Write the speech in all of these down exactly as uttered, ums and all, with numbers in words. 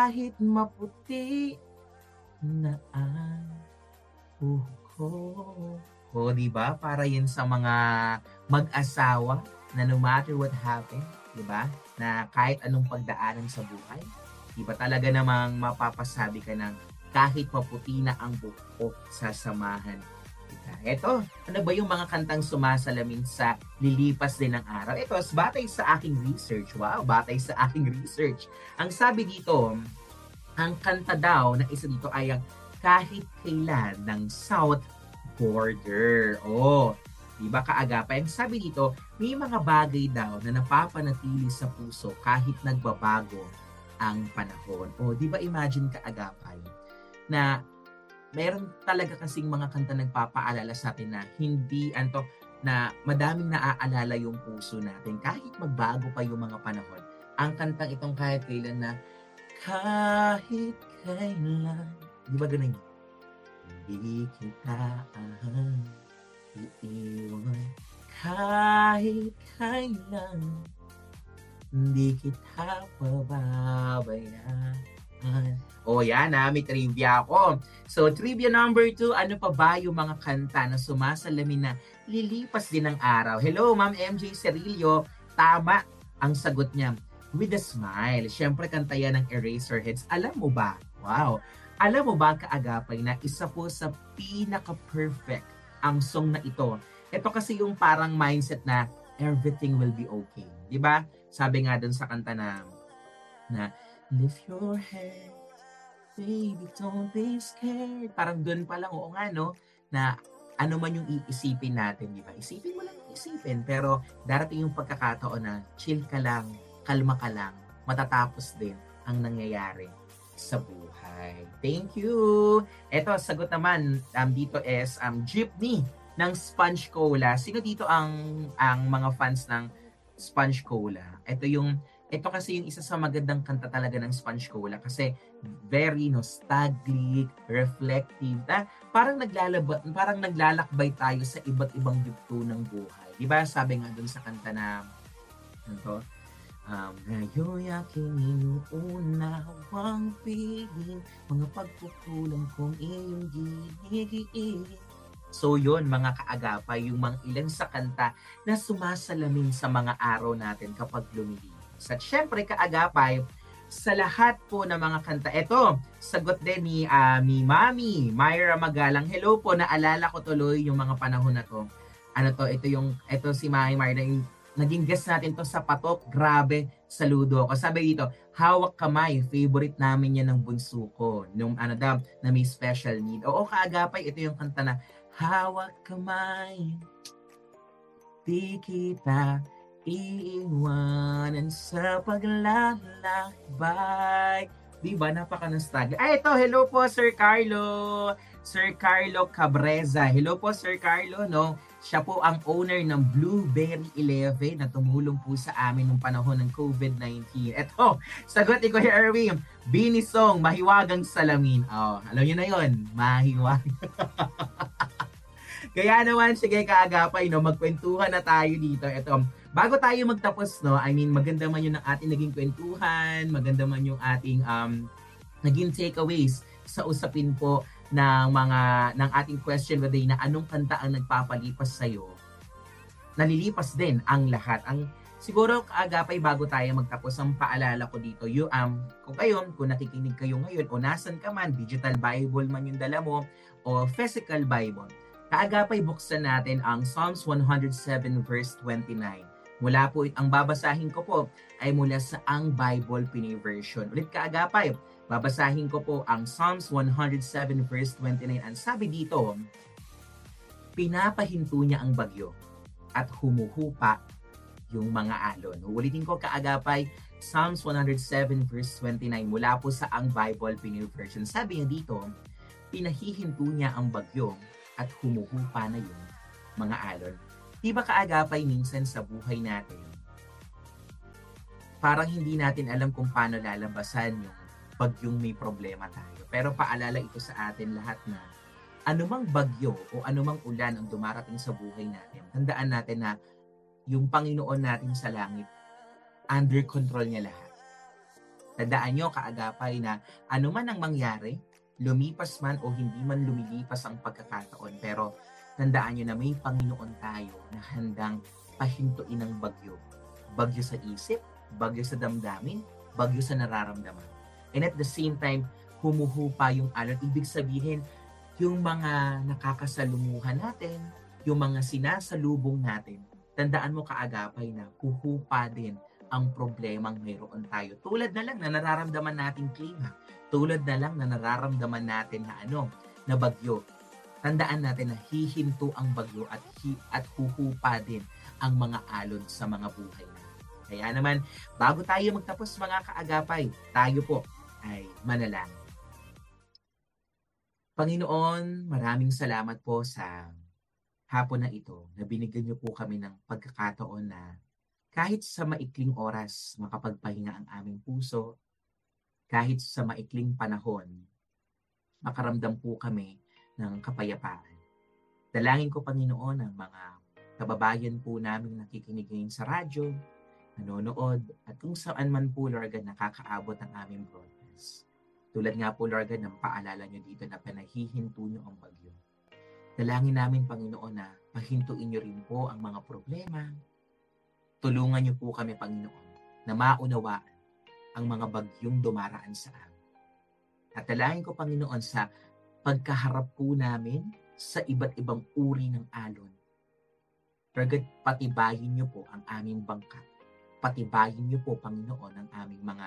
kahit maputi na ang buhok ko. O, di ba? Para yun sa mga mag-asawa na no matter what happen, di ba? Na kahit anong pagdaanan sa buhay, di ba talaga namang mapapasabi ka ng kahit maputi na ang buhok, sasamahan kita. Ito, ano ba yung mga kantang sumasalamin sa lilipas din ng araw? Ito, batay sa aking research. Wow, batay sa aking research. Ang sabi dito, ang kanta daw na isa dito ay ang Kahit Kailan ng South Border. Oh, di ba kaagapay? Ang sabi dito, may mga bagay daw na napapanatili sa puso kahit nagbabago ang panahon. O, di ba imagine kaagapay na meron talaga kasing mga kanta nagpapaalala sa atin na hindi anto na madaming naaalala yung puso natin kahit magbago pa yung mga panahon. Ang kantang itong Kahit Kailan na kahit kailan, di ba ganun? Hindi kita ahang iiwan kahit kailan, hindi kita pababayaan. O oh, yan ha, may trivia ako. So, trivia number two, ano pa ba yung mga kanta na sumasalamin na lilipas din ng araw? Hello, Ma'am M J Cerillo. Tama ang sagot niya. With a Smile. Siyempre, kanta yan ng Eraserheads. Alam mo ba? Wow. Alam mo ba, kaagapay, na isa po sa pinaka-perfect ang song na ito. Ito kasi yung parang mindset na everything will be okay. Diba? Sabi nga dun sa kanta na, na lift your head, baby, don't be scared. Parang dun pa lang, oo nga, no? Na ano man yung iisipin natin, di ba? Isipin mo lang isipin. Pero darating yung pagkakataon na chill ka lang, kalma ka lang, matatapos din ang nangyayari sa buhay. Thank you! Eto, sagot naman um, dito is um, Jeepney ng Sponge Cola. Sino dito ang ang mga fans ng Sponge Cola? Ito yung ito kasi yung isa sa magandang kanta talaga ng Sponge Cola kasi very nostalgic, reflective. Na parang naglalaba, parang naglalakbay tayo sa iba't ibang yugto ng buhay. 'Di ba? Sabi nga dun sa kanta na ano Um, ngayon aking inuunawang piling mga pagkukulang kong iyong ginigiin. So yun, mga kaagapay, yung mga ilan sa kanta na sumasalamin sa mga araw natin kapag lumilipas. At syempre, kaagapay, sa lahat po ng mga kanta, eto, sagot din ni, uh, ni Mami, Myra Magalang. Hello po, naalala ko tuloy yung mga panahon na to. Ano to, ito yung, ito si Mami Myra, yung naging guest natin to sa Patok. Grabe, saludo ako. Sabi dito, Hawak Kamay, favorite namin yan ng bunso ko. Nung ano daw, na may special need. Oo, kaagapay, ito yung kanta na, Hawak kamay, di kita iiwanan sa paglalakbay. Diba? Napaka-nostalgic. Ay, ito, hello po, Sir Carlo. Sir Carlo Cabreza. Hello po, Sir Carlo, no? Siya po ang owner ng Blueberry eleven na tumulong po sa amin nung panahon ng COVID nineteen. Eto, sagot ni Kuya Erwin, Bini Song, Mahiwagang Salamin. Oh, alam niyo na yon, mahiwag. Kaya naman, sige kaagapay, no, magkwentuhan na tayo dito. Eto, bago tayo magtapos, no, I mean, maganda man yung ating naging kwentuhan, maganda man yung ating um, naging takeaways sa usapin po ng mga ng ating question of the day na anong kanta ang nagpapalipas sa iyo. Nalilipas din ang lahat. Ang siguro kaagapay bago tayo magtapos, ang paalala ko dito, you um kung kayo, kung nakikinig kayo ngayon o nasan ka man, digital Bible man yung dala mo o physical Bible, kaagapay buksan natin ang Psalms one oh seven verse twenty-nine. Mula po, ang babasahin ko po ay mula sa Ang Bible Pinoy Version. Ulit kaagapay, babasahin ko po ang Psalms one oh seven verse twenty-nine. Ang sabi dito, pinapahinto niya ang bagyo at humuhupa yung mga alon. Uulitin ko kaagapay, Psalms one oh seven verse twenty-nine mula po sa Ang Bible Pinoy Version. Sabi niya dito, pinahihinto niya ang bagyo at humuhupa na yung mga alon. Diba kaagapay minsan sa buhay natin, parang hindi natin alam kung paano lalabasan yung bagyong may problema tayo. Pero paalala ito sa atin lahat na anumang bagyo o anumang ulan ang dumarating sa buhay natin, tandaan natin na yung Panginoon natin sa langit, under control niya lahat. Tandaan nyo, kaagapay, na ano man ang mangyari, lumipas man o hindi man lumilipas ang pagkakataon, pero tandaan nyo na may Panginoon tayo na handang pahintuin ng bagyo. Bagyo sa isip, bagyo sa damdamin, bagyo sa nararamdaman. And at the same time, humuhupa yung alon. Ibig sabihin, yung mga nakakasalumuhan natin, yung mga sinasalubong natin, tandaan mo kaagapay na huhupa din ang problemang mayroon tayo. Tulad na lang na nararamdaman nating klima. Tulad na lang na nararamdaman natin na ano, na bagyo. Tandaan natin na hihinto ang bagyo at, hi, at huhupa din ang mga alon sa mga buhay natin. Kaya naman, bago tayo magtapos mga kaagapay, tayo po ay manalangin. Panginoon, maraming salamat po sa hapon na ito na binigyan niyo po kami ng pagkakataon na kahit sa maikling oras makapagpahinga ang aming puso, kahit sa maikling panahon, makaramdam po kami ng kapayapaan. Dalangin ko, Panginoon, ang mga kababayan po namin nakikinig ngayon sa radyo, nanonood, at kung saan man po, Lord God, nakakaabot ang aming broadcast. Tulad nga po, Lord God, ng paalala nyo dito na panahihinto nyo ang bagyo. Dalangin namin, Panginoon, na pahintuin nyo rin po ang mga problema. Tulungan niyo po kami, Panginoon, na maunawaan ang mga bagyong dumaraan sa amin. At dalangin ko, Panginoon, sa pagkaharap po namin sa iba't ibang uri ng alon. Lord, patibayin niyo po ang aming bangka. Patibayin niyo po, Panginoon, ang aming mga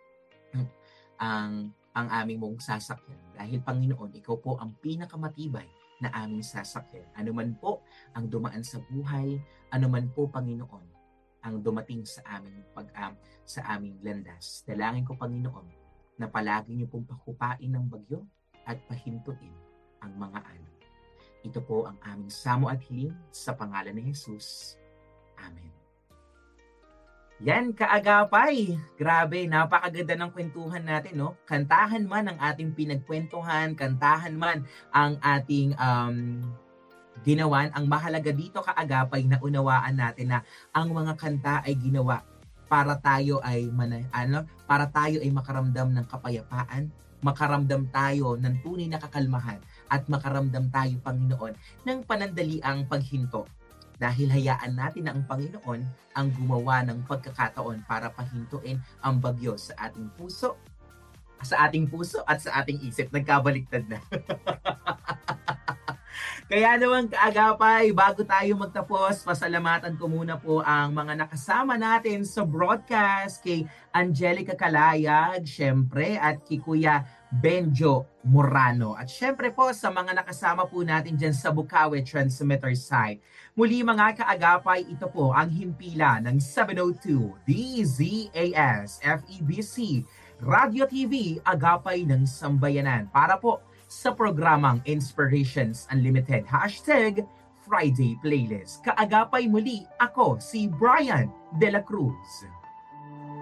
ang ang aming mong sasakyan. Dahil, Panginoon, ikaw po ang pinakamatibay na aming sasakyan. Ano man po ang dumaan sa buhay, ano man po, Panginoon, ang dumating sa aming pag um, sa aming landas. Dalangin ko, Panginoon, na palagi niyo pong pakupain ng bagyo at pahintuin ang mga alon. Ito po ang aming samo at hiling sa pangalan ni Jesus. Amen. Yan, kaagapay. Grabe, napakaganda ng kwentuhan natin, no? Kantahan man ang ating pinagkwentuhan, kantahan man ang ating um, ginawan, ang mahalaga dito, kaagapay, na unawaan natin na ang mga kanta ay ginawa para tayo ay mana, ano, para tayo ay makaramdam ng kapayapaan, makaramdam tayo ng tunay na kakalmahan, at makaramdam tayo, Panginoon, ng panandaliang paghinto. Dahil hayaan natin na ang Panginoon ang gumawa ng pagkakataon para pahintuin ang bagyo sa ating puso, sa ating puso at sa ating isip. Nagkabaliktad na. Kaya naman, kaagapay, bago tayo magtapos, pasalamatan ko muna po ang mga nakasama natin sa broadcast, kay Angelica Kalayag, syempre, at kay Kuya Benjo Morano. At syempre po sa mga nakasama po natin dyan sa Bukawi Transmitter site. Muli mga kaagapay, ito po ang himpila ng seven oh two D Z A S F E B C Radio T V Agapay ng Sambayanan para po sa programang Inspirations Unlimited Hashtag Friday Playlist. Kaagapay muli, ako si Brian De La Cruz.